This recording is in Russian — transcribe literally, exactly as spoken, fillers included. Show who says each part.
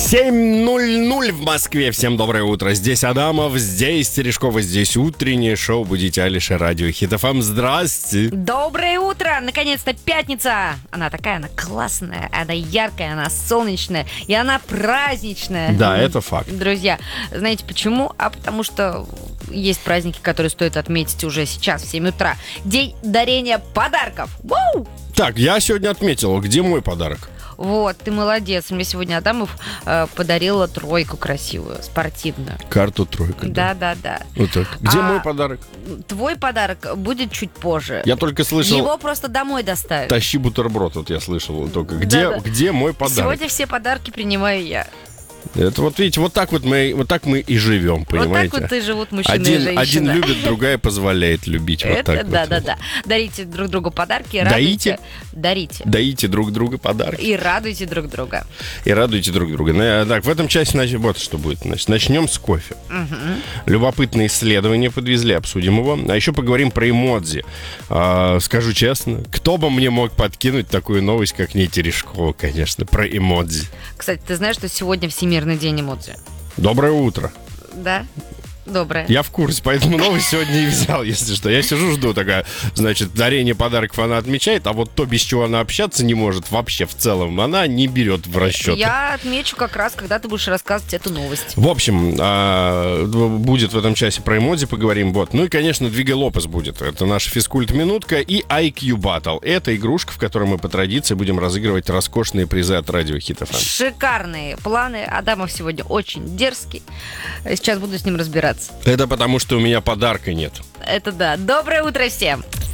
Speaker 1: семь ноль ноль в Москве. Всем доброе утро. Здесь Адамов, здесь Терешкова, здесь утреннее шоу «Будите Алиша», радио Хит эф эм. Здрасте.
Speaker 2: Доброе утро. Наконец-то пятница. Она такая, она классная, она яркая, она солнечная и она праздничная.
Speaker 1: Да, это факт.
Speaker 2: Друзья, знаете почему? А потому что есть праздники, которые стоит отметить уже сейчас в семь утра. День дарения подарков. Вау!
Speaker 1: Так, я сегодня отметил, где мой подарок?
Speaker 2: Вот, ты молодец. Мне сегодня Адамов э, подарила тройку красивую, спортивную.
Speaker 1: Карту тройка, да?
Speaker 2: Да, да, да.
Speaker 1: Вот так. Где
Speaker 2: А
Speaker 1: мой подарок?
Speaker 2: Твой подарок будет чуть позже.
Speaker 1: Я только слышал...
Speaker 2: Его просто домой доставят.
Speaker 1: Тащи бутерброд, вот я слышал только. Где,
Speaker 2: Да-да.
Speaker 1: где мой подарок?
Speaker 2: Сегодня все подарки принимаю я.
Speaker 1: Это вот видите, вот так вот мы, вот так мы и живем, понимаете?
Speaker 2: Вот так вот и живут мужчина
Speaker 1: один,
Speaker 2: и женщина.
Speaker 1: один любит, другая позволяет любить. Вот
Speaker 2: Это
Speaker 1: так
Speaker 2: да,
Speaker 1: вот.
Speaker 2: да, да. Дарите друг другу подарки,
Speaker 1: Даите?
Speaker 2: радуйте. Дарите.
Speaker 1: Даите друг другу подарки.
Speaker 2: И радуйте друг друга.
Speaker 1: И радуйте друг друга. Ну, так, в этом части, значит, вот что будет. Значит, начнем с кофе.
Speaker 2: Угу.
Speaker 1: Любопытное исследование подвезли, обсудим его. А еще поговорим про эмодзи. А, скажу честно, кто бы мне мог подкинуть такую новость, как не Терешкова, конечно, про эмодзи.
Speaker 2: Кстати, ты знаешь, что сегодня Всемирный день эмодзи?
Speaker 1: Доброе утро.
Speaker 2: Да? Доброе.
Speaker 1: Я в курсе, поэтому новость сегодня и взял, если что. Я сижу, жду такая, значит, дарение подарков она отмечает, а вот то, без чего она общаться не может вообще в целом, она не берет в расчет.
Speaker 2: Я отмечу как раз, когда ты будешь рассказывать эту новость.
Speaker 1: В общем, а, будет в этом часе про эмодзи поговорим. Вот. Ну и, конечно, Двигай Лопес будет. Это наша физкульт-минутка и ай кью Battle. Это игрушка, в которой мы по традиции будем разыгрывать роскошные призы от радио Хит эф эм.
Speaker 2: Шикарные планы. Адамов сегодня очень дерзкий. Сейчас буду с ним разбираться.
Speaker 1: Это потому, что у меня подарка нет.
Speaker 2: Это да. Доброе утро всем!